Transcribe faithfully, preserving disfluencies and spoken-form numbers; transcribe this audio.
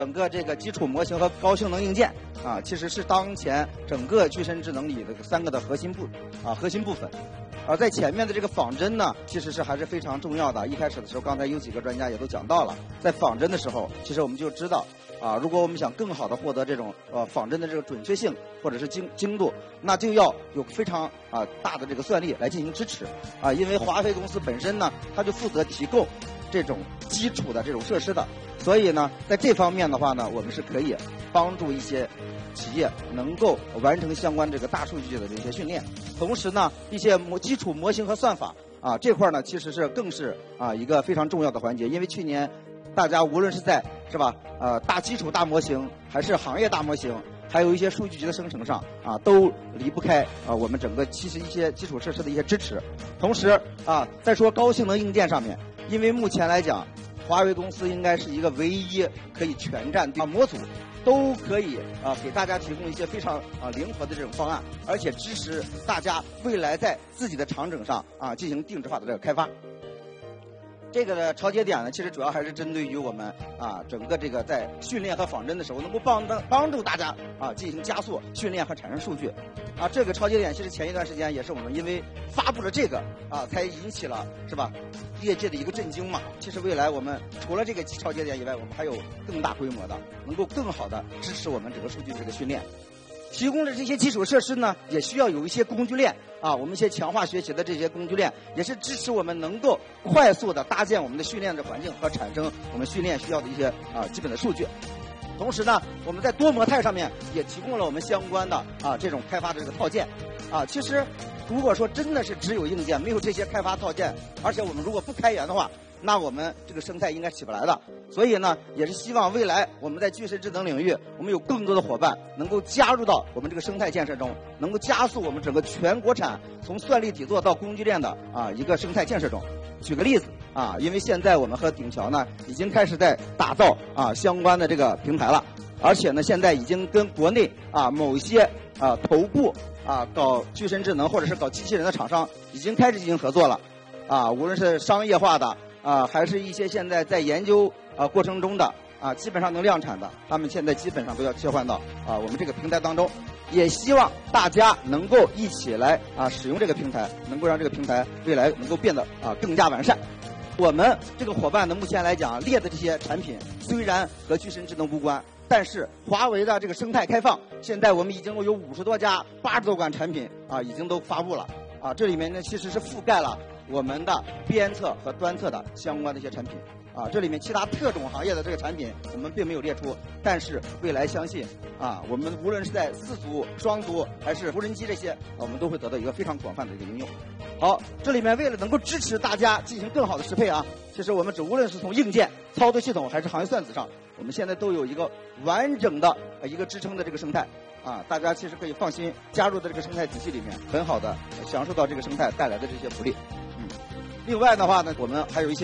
整个这个基础模型和高性能硬件啊，其实是当前整个具身智能里的三个的核心部啊核心部分。而在前面的这个仿真呢，其实是还是非常重要的。一开始的时候，刚才有几个专家也都讲到了，在仿真的时候，其实我们就知道啊，如果我们想更好的获得这种呃仿真的这个准确性或者是精精度，那就要有非常啊大的这个算力来进行支持啊。因为华为公司本身呢，它就负责提供这种基础的这种设施的，所以呢，在这方面的话呢，我们是可以帮助一些企业能够完成相关这个大数据的这些训练。同时呢，一些模基础模型和算法啊这块呢，其实是更是啊一个非常重要的环节。因为去年大家无论是在是吧呃大基础大模型，还是行业大模型，还有一些数据集的生成上啊，都离不开啊我们整个其实一些基础设施的一些支持。同时啊，再说高性能硬件上面，因为目前来讲，华为公司应该是一个唯一可以全站啊模组都可以啊给大家提供一些非常啊灵活的这种方案，而且支持大家未来在自己的场景上啊进行定制化的这个开发。这个的超节点呢，其实主要还是针对于我们啊整个这个在训练和仿真的时候，能够帮帮助大家啊进行加速训练和产生数据。啊，这个超节点其实前一段时间也是我们因为发布了这个啊，才引起了是吧业界的一个震惊嘛。其实未来我们除了这个超节点以外，我们还有更大规模的，能够更好的支持我们整个数据这个训练。提供的这些基础设施呢，也需要有一些工具链啊，我们一些强化学习的这些工具链，也是支持我们能够快速的搭建我们的训练的环境和产生我们训练需要的一些啊基本的数据。同时呢，我们在多模态上面也提供了我们相关的啊这种开发的这个套件啊。其实如果说真的是只有硬件，没有这些开发套件，而且我们如果不开源的话，那我们这个生态应该起不来的。所以呢，也是希望未来我们在具身智能领域，我们有更多的伙伴能够加入到我们这个生态建设中，能够加速我们整个全国产从算力底座到工具链的啊一个生态建设中。举个例子啊，因为现在我们和鼎桥呢已经开始在打造啊相关的这个平台了，而且呢现在已经跟国内啊某些啊头部啊搞具身智能或者是搞机器人的厂商已经开始进行合作了啊，无论是商业化的啊，还是一些现在在研究啊过程中的啊，基本上能量产的，他们现在基本上都要切换到啊我们这个平台当中。也希望大家能够一起来啊使用这个平台，能够让这个平台未来能够变得啊更加完善。我们这个伙伴呢，目前来讲列的这些产品虽然和具身智能无关，但是华为的这个生态开放，现在我们已经有五十多家、八十多款产品啊已经都发布了啊，这里面呢其实是覆盖了我们的边测和端测的相关的一些产品啊，这里面其他特种行业的这个产品我们并没有列出，但是未来相信啊，我们无论是在四足、双足还是无人机这些，我们都会得到一个非常广泛的一个应用。好，这里面为了能够支持大家进行更好的适配啊，其实我们只无论是从硬件、操作系统还是行业算子上，我们现在都有一个完整的一个支撑的这个生态啊，大家其实可以放心加入到这个生态体系里面，很好的享受到这个生态带来的这些福利。嗯，另外的话呢，我们还有一些